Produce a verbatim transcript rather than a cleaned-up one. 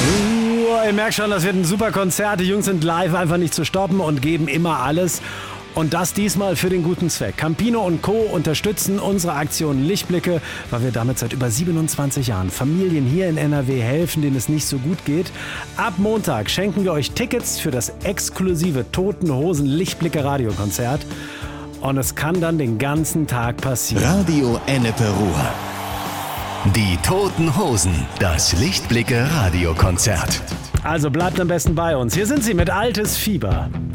Uh, ihr merkt schon, das wird ein super Konzert. Die Jungs sind live einfach nicht zu stoppen und geben immer alles. Und das diesmal für den guten Zweck. Campino und Co. unterstützen unsere Aktion Lichtblicke, weil wir damit seit über siebenundzwanzig Jahren Familien hier in N R W helfen, denen es nicht so gut geht. Ab Montag schenken wir euch Tickets für das exklusive Toten Hosen Lichtblicke Radiokonzert. Und es kann dann den ganzen Tag passieren. Radio Ennepe Ruhr. Die Toten Hosen, das Lichtblicke Radiokonzert. Also bleibt am besten bei uns. Hier sind sie mit Altes Fieber.